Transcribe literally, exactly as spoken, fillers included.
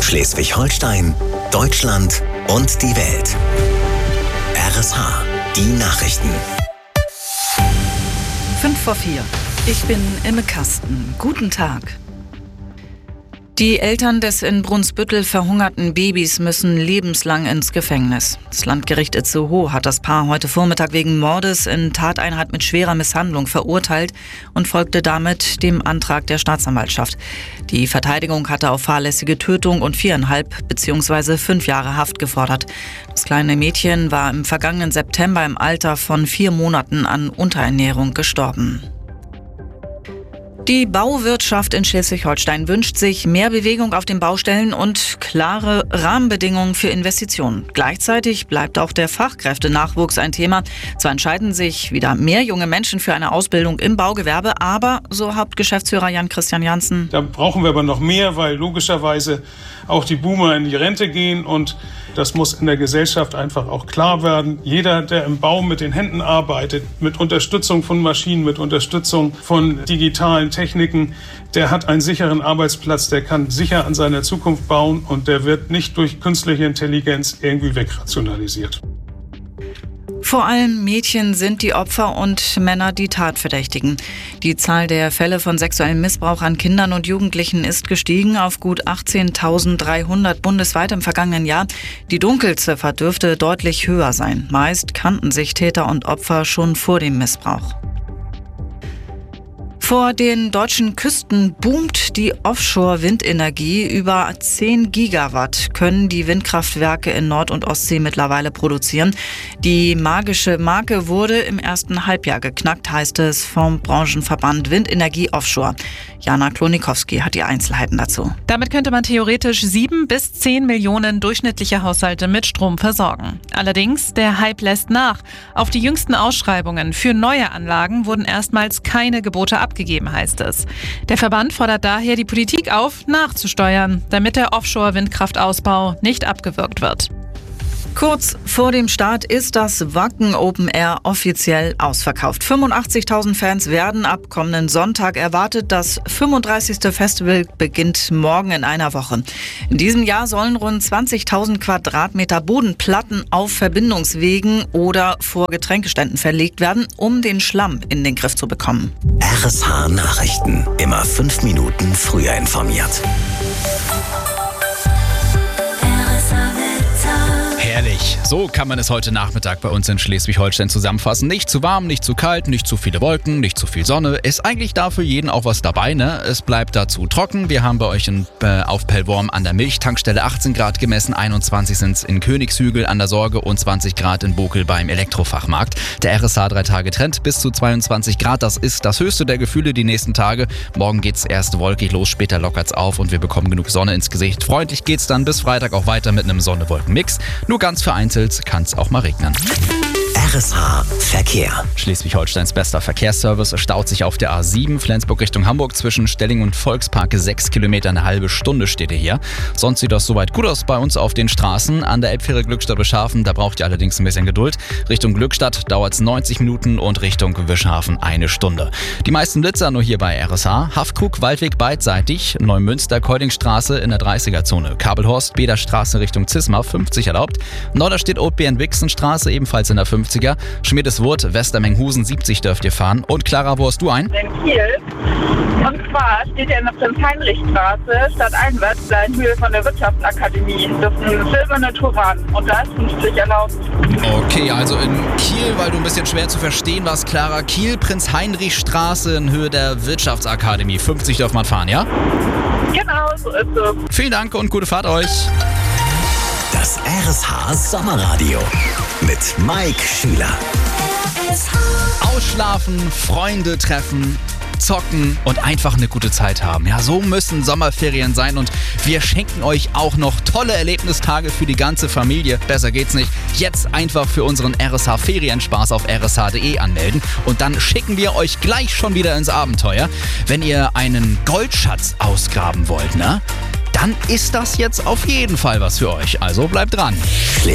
Schleswig-Holstein, Deutschland und die Welt. R S H, die Nachrichten. Fünf vor vier. Ich bin Imme Kasten. Guten Tag. Die Eltern des in Brunsbüttel verhungerten Babys müssen lebenslang ins Gefängnis. Das Landgericht Itzehoe hat das Paar heute Vormittag wegen Mordes in Tateinheit mit schwerer Misshandlung verurteilt und folgte damit dem Antrag der Staatsanwaltschaft. Die Verteidigung hatte auf fahrlässige Tötung und viereinhalb bzw. fünf Jahre Haft gefordert. Das kleine Mädchen war im vergangenen September im Alter von vier Monaten an Unterernährung gestorben. Die Bauwirtschaft in Schleswig-Holstein wünscht sich mehr Bewegung auf den Baustellen und klare Rahmenbedingungen für Investitionen. Gleichzeitig bleibt auch der Fachkräftenachwuchs ein Thema. Zwar entscheiden sich wieder mehr junge Menschen für eine Ausbildung im Baugewerbe, aber, so Hauptgeschäftsführer Jan-Christian Janssen, da brauchen wir aber noch mehr, weil logischerweise auch die Boomer in die Rente gehen und das muss in der Gesellschaft einfach auch klar werden. Jeder, der im Bau mit den Händen arbeitet, mit Unterstützung von Maschinen, mit Unterstützung von digitalen Techniken, der hat einen sicheren Arbeitsplatz, der kann sicher an seiner Zukunft bauen und der wird nicht durch künstliche Intelligenz irgendwie wegrationalisiert. Vor allem Mädchen sind die Opfer und Männer die Tatverdächtigen. Die Zahl der Fälle von sexuellem Missbrauch an Kindern und Jugendlichen ist gestiegen auf gut achtzehntausenddreihundert bundesweit im vergangenen Jahr. Die Dunkelziffer dürfte deutlich höher sein. Meist kannten sich Täter und Opfer schon vor dem Missbrauch. Vor den deutschen Küsten boomt die Offshore-Windenergie. Über zehn Gigawatt können die Windkraftwerke in Nord- und Ostsee mittlerweile produzieren. Die magische Marke wurde im ersten Halbjahr geknackt, heißt es vom Branchenverband Windenergie Offshore. Jana Klonikowski hat die Einzelheiten dazu. Damit könnte man theoretisch sieben bis zehn Millionen durchschnittliche Haushalte mit Strom versorgen. Allerdings, der Hype lässt nach. Auf die jüngsten Ausschreibungen für neue Anlagen wurden erstmals keine Gebote abgegeben, heißt es. Der Verband fordert daher die Politik auf, nachzusteuern, damit der Offshore-Windkraftausbau nicht abgewürgt wird. Kurz vor dem Start ist das Wacken Open Air offiziell ausverkauft. fünfundachtzigtausend Fans werden ab kommenden Sonntag erwartet. Das fünfunddreißigste Festival beginnt morgen in einer Woche. In diesem Jahr sollen rund zwanzigtausend Quadratmeter Bodenplatten auf Verbindungswegen oder vor Getränkeständen verlegt werden, um den Schlamm in den Griff zu bekommen. R S H Nachrichten. Immer fünf Minuten früher informiert. Herrlich. So kann man es heute Nachmittag bei uns in Schleswig-Holstein zusammenfassen. Nicht zu warm, nicht zu kalt, nicht zu viele Wolken, nicht zu viel Sonne. Ist eigentlich da für jeden auch was dabei, ne? Es bleibt dazu trocken. Wir haben bei euch in, äh, auf Pellworm an der Milchtankstelle achtzehn Grad gemessen, einundzwanzig sind es in Königshügel an der Sorge und zwanzig Grad in Bokel beim Elektrofachmarkt. Der R S H drei Tage Trend bis zu zweiundzwanzig Grad. Das ist das höchste der Gefühle die nächsten Tage. Morgen geht's erst wolkig los, später lockert's auf und wir bekommen genug Sonne ins Gesicht. Freundlich geht's dann bis Freitag auch weiter mit einem Sonne-Wolken-Mix. Nur ganz vereinzelt kann es auch mal regnen. R S H Verkehr. Schleswig-Holsteins bester Verkehrsservice staut sich auf der A sieben Flensburg Richtung Hamburg zwischen Stelling und Volkspark. Sechs Kilometer, eine halbe Stunde steht ihr hier. Sonst sieht das soweit gut aus bei uns auf den Straßen. An der Elbfähre Glückstadt-Wischhafen, da braucht ihr allerdings ein bisschen Geduld. Richtung Glückstadt dauert es neunzig Minuten und Richtung Wischhafen eine Stunde. Die meisten Blitzer nur hier bei R S H. Haffkrug, Waldweg beidseitig, Neumünster, Keudingstraße in der dreißiger-Zone. Kabelhorst, Bederstraße Richtung Zismar, fünfzig erlaubt. Norderstedt, Othbeeren-Wixenstraße ebenfalls in der fünfziger. Schmiedeswurth, Westermenghusen, siebzig dürft ihr fahren. Und Clara, wo hast du ein? In Kiel. Und zwar steht er in der Prinz-Heinrich-Straße, stadteinwärts, da in Höhe von der Wirtschaftsakademie. Das ist ein silberne Turan und da ist fünfzig erlaubt. Okay, also in Kiel, weil du ein bisschen schwer zu verstehen warst, Clara. Kiel, Prinz-Heinrich-Straße in Höhe der Wirtschaftsakademie. fünfzig darf man fahren, ja? Genau, so ist es. Vielen Dank und gute Fahrt euch. Das R S H Sommerradio mit Mike Schüler. Ausschlafen, Freunde treffen, zocken und einfach eine gute Zeit haben. Ja, so müssen Sommerferien sein und wir schenken euch auch noch tolle Erlebnistage für die ganze Familie. Besser geht's nicht. Jetzt einfach für unseren R S H Ferienspaß auf r s h punkt d e anmelden und dann schicken wir euch gleich schon wieder ins Abenteuer. Wenn ihr einen Goldschatz ausgraben wollt, ne? Dann ist das jetzt auf jeden Fall was für euch. Also bleibt dran.